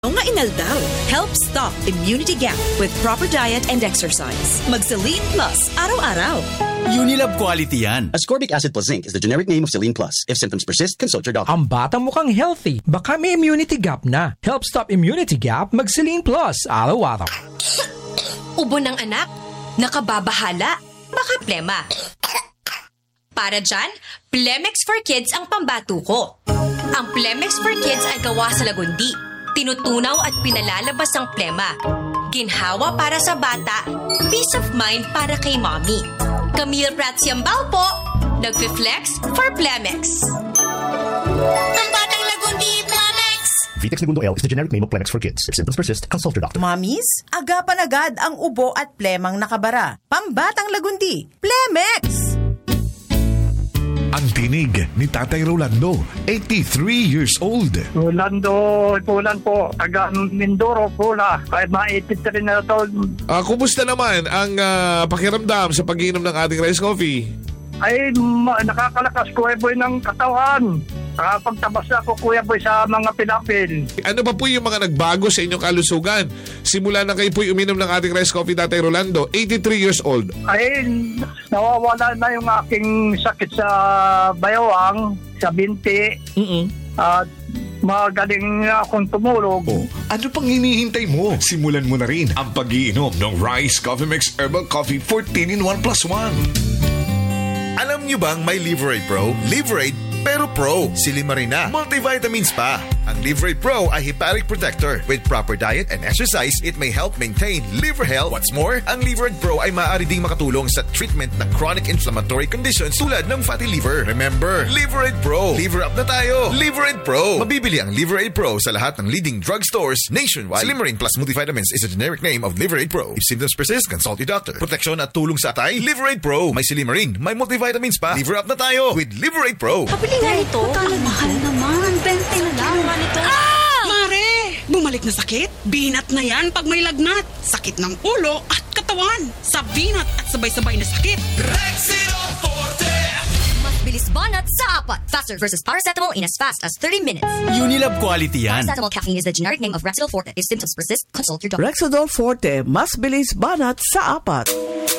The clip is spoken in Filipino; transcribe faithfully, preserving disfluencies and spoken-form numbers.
Nga inaldaw, help stop immunity gap with proper diet and exercise. Mag-Celine Plus, araw-araw. Unilab quality yan. Ascorbic acid plus zinc is the generic name of Celine Plus. If symptoms persist, consult your doctor. Ang bata mukhang healthy. Baka may immunity gap na. Help stop immunity gap, mag-Celine Plus, araw-araw. Ubo ng anak, nakababahala, baka plema. Para dyan, Plemex for Kids ang pambato ko. Ang Plemex for Kids ay gawa sa lagundi. Tinutunaw at pinalalabas ang plema. Ginhawa para sa bata, peace of mind para kay mommy. Camille Pratsiambao po, nagfi-flex for Plemex. Ang batang lagundi, Plemex! Vitex Segundo L is the generic name of Plemex for kids. If symptoms persist, consult your doctor. Mommies, agapan agad ang ubo at plemang nakabara. Pambatang lagundi, Plemex! Ang tinig ni Tatay Rolando, eighty-three years old. Rolando Pulan po, taga Mindoro, Pula. Kahit mga eighty-three na taon. Uh, kumusta naman ang uh, pakiramdam sa pag-iinom ng ating rice coffee? Ay, ma- nakakalakas Kuya Boy ng katawan. Nakapagtabas na ako Kuya Boy sa mga pilapil. Ano pa po yung mga nagbago sa inyong kalusugan? Simula na kayo po uminom ng ating rice coffee, Tatay Rolando, eighty-three years old. Ay, nawawala na yung aking sakit sa bayawang, sa binti. Mm-mm. At magaling akong tumulog. Oh, ano pang hinihintay mo? Simulan mo na rin ang pag-iinom ng Rice Coffee Mix Herbal Coffee fourteen in one plus one. Alam nyo bang may Liverade Pro? Liverade pero Pro. Silimarin na. Multivitamins pa. Ang Liverade Pro ay hepatic protector. With proper diet and exercise, it may help maintain liver health. What's more, ang Liverade Pro ay maaari ding makatulong sa treatment ng chronic inflammatory conditions tulad ng fatty liver. Remember, Liverade Pro. Liver up na tayo. Liverade Pro. Mabibili ang Liverade Pro sa lahat ng leading drugstores nationwide. Silimarin plus multivitamins is a generic name of Liverade Pro. If symptoms persist, consult your doctor. Proteksyon at tulong sa atay, Liverade Pro. May Silimarin, may multivitamins pa. Liver up na tayo with Liverade Pro. Pabili nga ito. Ang mahal naman. bente na lang. Ah! Mare, bumalik na sakit? Binat na yan pag may lagnat. Sakit ng ulo at katawan. Sa binat at sabay-sabay na sakit. Rexidol Forte! Mas bilis banat sa apat. Faster versus paracetamol in as fast as thirty minutes. Unilab quality yan. Paracetamol caffeine is the generic name of Rexidol Forte. If symptoms persist, consult your doctor. Rexidol Forte, mas bilis banat sa apat.